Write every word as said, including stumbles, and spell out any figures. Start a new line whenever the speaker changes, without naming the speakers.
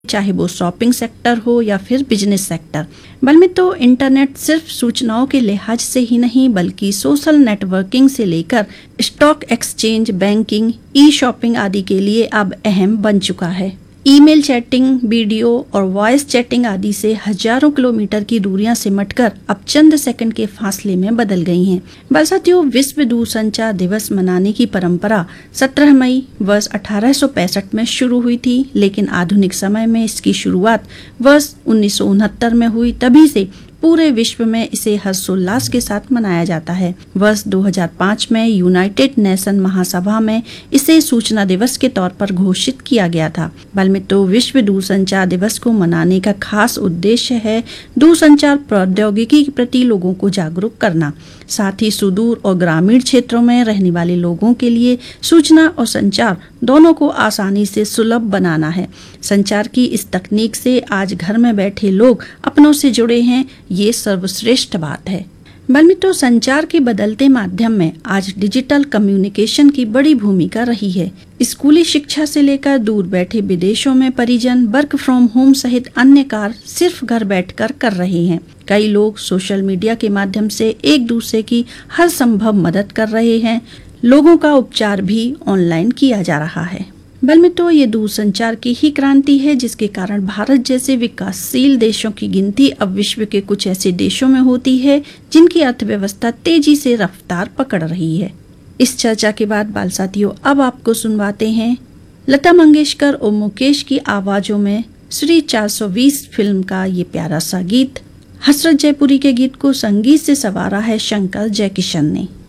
चाहे वो shopping sector हो या फिर बिजनेस सेक्टर। बल में तो इंटरनेट सिर्फ सूचनाओं के लिहाज से ही नहीं बल्कि सोशल नेटवर्किंग से लेकर स्टॉक एक्सचेंज, बैंकिंग, ई शॉपिंग आदि के लिए अब अहम बन चुका है। ईमेल चैटिंग, वीडियो और वॉइस चैटिंग आदि से हजारों किलोमीटर की दूरियां सिमटकर अब चंद सेकंड के फासले में बदल गई हैं। बल साथियों, विश्व दूरसंचार दिवस मनाने की परंपरा सत्रह मई वर्ष अठारह सौ पैंसठ में शुरू हुई थी, लेकिन आधुनिक समय में इसकी शुरुआत वर्ष उन्नीस सौ उनहत्तर में हुई। तभी से पूरे विश्व में इसे हर्षोल्लास के साथ मनाया जाता है। वर्ष दो हज़ार पाँच में यूनाइटेड नेशन महासभा में इसे सूचना दिवस के तौर पर घोषित किया गया था। बल में तो विश्व दूरसंचार दिवस को मनाने का खास उद्देश्य है दूरसंचार प्रौद्योगिकी के प्रति लोगों को जागरूक करना, साथ ही सुदूर और ग्रामीण क्षेत्रों में रहने वाले लोगों के लिए सूचना और संचार दोनों को आसानी से सुलभ बनाना है। संचार की इस तकनीक से आज घर में बैठे लोग अपनों से जुड़े हैं, ये सर्वश्रेष्ठ बात है। बल में तो संचार के बदलते माध्यम में आज डिजिटल कम्युनिकेशन की बड़ी भूमिका रही है। स्कूली शिक्षा से लेकर दूर बैठे विदेशों में परिजन वर्क फ्रॉम होम सहित अन्य कार्य सिर्फ घर बैठकर कर रहे हैं। कई लोग सोशल मीडिया के माध्यम से एक दूसरे की हर संभव मदद कर रहे हैं। लोगों का उपचार भी ऑनलाइन किया जा रहा है। बल में तो ये दूरसंचार की ही क्रांति है जिसके कारण भारत जैसे विकासशील देशों की गिनती अब विश्व के कुछ ऐसे देशों में होती है जिनकी अर्थव्यवस्था तेजी से रफ्तार पकड़ रही है। इस चर्चा के बाद बाल साथियों, अब आपको सुनवाते हैं लता मंगेशकर और मुकेश की आवाजों में श्री चार सौ बीस फिल्म का ये प्यारा सा गीत। हसरत जयपुरी के गीत को संगीत से संवारा है शंकर जयकिशन ने।